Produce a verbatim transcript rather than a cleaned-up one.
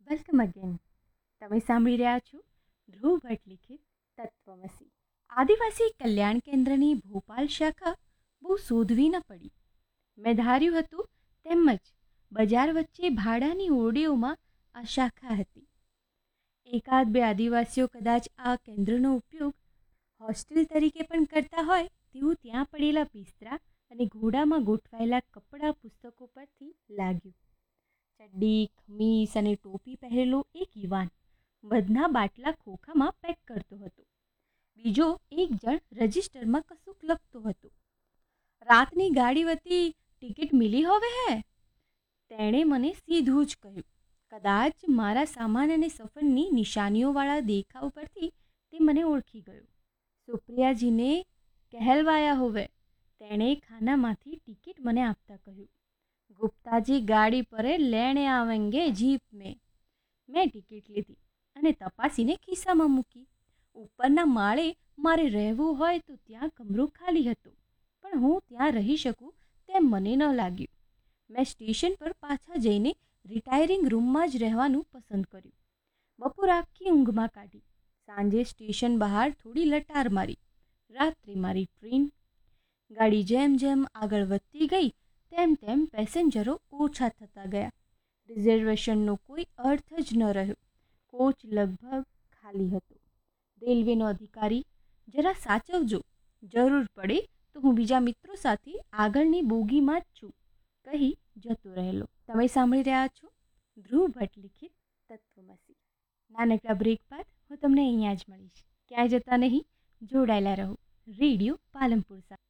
Welcome again. તમે સાંભળી રહ્યા છો ધ્રુવ ભટ્ટ લિખિત તત્વમસી. આદિવાસી કલ્યાણ કેન્દ્રની ભોપાલ શાખા બહુ શોધવી ન પડી. મેં ધાર્યું હતું તેમ જ બજાર વચ્ચે ભાડાની ઓરડીઓમાં આ શાખા હતી. એકાદ બે આદિવાસીઓ કદાચ આ કેન્દ્રનો ઉપયોગ હોસ્ટેલ તરીકે પણ કરતા હોય તેવું ત્યાં પડેલા બિસ્તરા અને ઘોડામાં ગોઠવાયેલા કપડાં પુસ્તકો પરથી લાગ્યું. ચડ્ડી, ખમીસ અને ટોપી પહેરેલો એક યુવાન મધના બાટલા ખોખામાં પેક કરતો હતો. બીજો એક જણ રજિસ્ટરમાં કશુંક લખતો હતો. રાતની ગાડી વતી ટિકિટ મિલી હોવે હે, તેણે મને સીધું જ કહ્યું. કદાચ મારા સામાન અને સફરની નિશાનીઓવાળા દેખાવ પરથી તે મને ઓળખી ગયો. સુપ્રિયાજીને કહેલવાયા હોવે, તેણે ખાનામાંથી ટિકિટ મને આપતા કહ્યું. ગુપ્તાજી ગાડી પરે લેણે આવેંગે જીપ મેં. મેં ટિકિટ લીધી અને તપાસીને ખિસ્સામાં મૂકી. ઉપરના માળે મારે રહેવું હોય તો ત્યાં કમરો ખાલી હતો, પણ હું ત્યાં રહી શકું તેમ મને ન લાગ્યું. મેં સ્ટેશન પર પાછા જઈને રિટાયરિંગ રૂમમાં જ રહેવાનું પસંદ કર્યું. બપોર આખી ઊંઘમાં કાઢી. સાંજે સ્ટેશન બહાર થોડી લટાર મારી. રાત્રે મારી ટ્રેન. ગાડી જેમ જેમ આગળ વધતી ગઈ તેમ તેમ પેસેન્જરો ઓછા થતા ગયા. રિઝર્વેશનનો કોઈ અર્થ જ ન રહ્યો. કોચ લગભગ ખાલી હતો. રેલવેનો અધિકારી, જરા સાચવજો, જરૂર પડે તો હું બીજા મિત્રો સાથે આગળની બોગીમાં જ છું, કહી જતો રહેલો. તમે સાંભળી રહ્યા છો ધ્રુવ ભટ્ટ લિખિત તત્વમસી. નાનકડા બ્રેક બાદ હું તમને અહીંયા જ મળીશ. ક્યાંય જતા નહીં, જોડાયેલા રહો રેડિયો પાલનપુર સાથે.